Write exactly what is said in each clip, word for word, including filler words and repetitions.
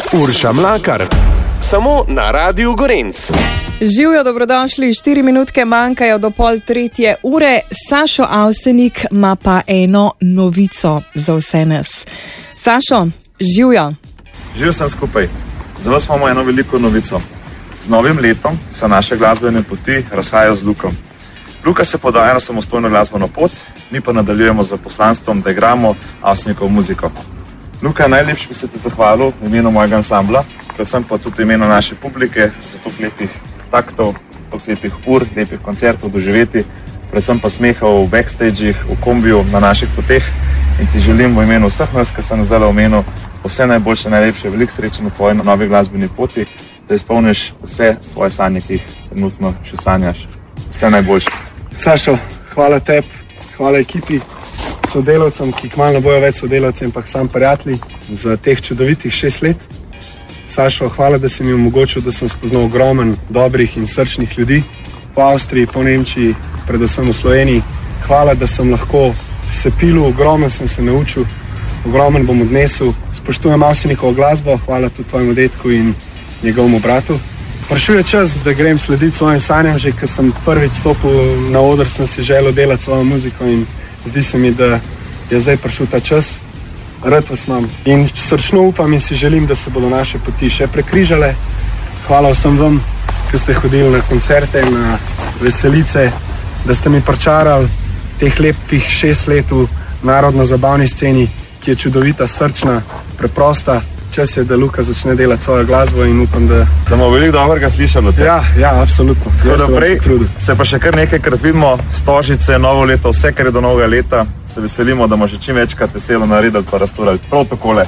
Urša Mlakar, samo na Radiu Gorenc. Živjo, dobrodošli, štiri minutke manjkajo do pol tretje ure. Sašo Avsenik ima pa eno novico za vse nas. Sašo, živjo. Živ sem skupaj. Za vas imamo eno veliko novico. Z novim letom se naše glasbene poti razhajajo z Lukom. Luka se podaja na samostojno glasbeno pot, mi pa nadaljujemo z poslanstvom, da igramo Avsenikovo muziko. Luka, najlepši bi se ti zahvalil v imenu mojega ansambla, predvsem pa tudi v imenu naše publike, za toliko lepih taktov, toliko lepih ur, lepih koncertov doživeti, predvsem pa smeha v backstagih, v kombiju, na naših poteh. In ti želim v imenu vseh nas, ki sem zdaj omenil, vse najboljše, najlepše, veliko sreče na tvoji novi glasbeni poti, da izpolniš vse svoje sanje, ki jih trenutno še sanjaš. Vse najboljše. Sašo, hvala tebi, hvala ekipi, sodelavcem, ki kmalu ne bojo več sodelavci, ampak sam prijatelji za teh čudovitih šest let. Sašo, hvala, da si mi omogočil, da sem spoznal ogromen dobrih in srčnih ljudi po Avstriji, po Nemčiji, predvsem v Sloveniji. Hvala, da sem lahko se pilil, ogromen sem se naučil, ogromen bom odnesel. Spoštujem Avsenikovo glasbo, hvala tudi tvojemu detku in njegovemu bratu. Prišel je čas, da grem slediti svojim sanjam, že ko sem prvič stopil na oder, sem si želel delati svojo muziko in zdi se mi, da je zdaj prišel ta čas. Rad vas imam in srčno upam in si želim, da se bodo naše poti še prekrižale. Hvala vsem vam, ki ste hodili na koncerte, na veselice, da ste mi pričarali teh lepih šest let v narodno-zabavni sceni, ki je čudovita, srčna, preprosta. Čas je, da Luka začne delati svojo glasbo in upam, da... Da bomo veliko dobrega slišali. Ja, ja, absolutno. Tako naprej, se pa še kar nekajkrat vidimo, Stožice, novo leto, vse, kar je do novega leta, se veselimo, da bomo še čim večkrat veselo naredili pa razturali. Prav takole.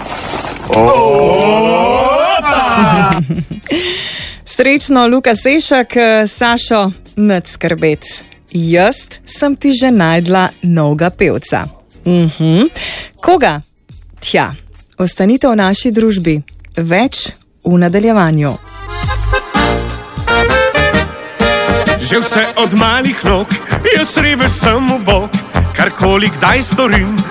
Srečno, Luka Sešak, Sašo, nič skrbeti. Jaz sem ti že najdla novega pevca. Mhm. Koga? Tja. Ostanite v naši družbi. Več v nadaljevanju. Že vse od malih nog, jaz revež sem v bok, karkoli kdaj storim.